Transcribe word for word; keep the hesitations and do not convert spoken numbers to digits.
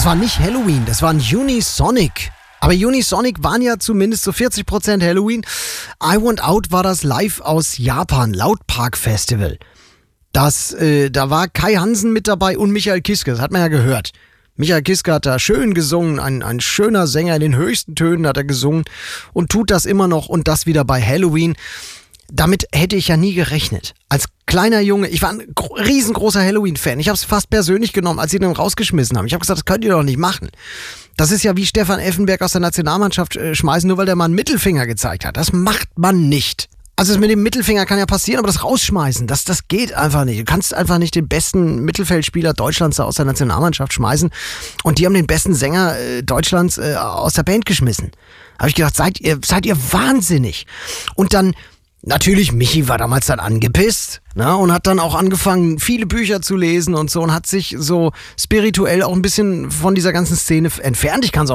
Das war nicht Halloween, das war ein Unisonic. Aber Unisonic waren ja zumindest so vierzig Prozent Halloween. I Want Out war das live aus Japan, Loudpark Festival. Das, äh, da war Kai Hansen mit dabei und Michael Kiske, das hat man ja gehört. Michael Kiske hat da schön gesungen, ein, ein schöner Sänger, in den höchsten Tönen hat er gesungen und tut das immer noch und das wieder bei Halloween. Damit hätte ich ja nie gerechnet. Als kleiner Junge, ich war ein gro- riesengroßer Halloween-Fan. Ich habe es fast persönlich genommen, als sie den rausgeschmissen haben. Ich habe gesagt, das könnt ihr doch nicht machen. Das ist ja wie Stefan Effenberg aus der Nationalmannschaft äh, schmeißen, nur weil der mal einen Mittelfinger gezeigt hat. Das macht man nicht. Also das mit dem Mittelfinger kann ja passieren, aber das Rausschmeißen, das, das geht einfach nicht. Du kannst einfach nicht den besten Mittelfeldspieler Deutschlands aus der Nationalmannschaft schmeißen und die haben den besten Sänger äh, Deutschlands äh, aus der Band geschmissen. Habe ich gedacht, seid ihr, seid ihr wahnsinnig. Und dann natürlich, Michi war damals dann angepisst, ne, und hat dann auch angefangen, viele Bücher zu lesen und so und hat sich so spirituell auch ein bisschen von dieser ganzen Szene entfernt. Ich kann es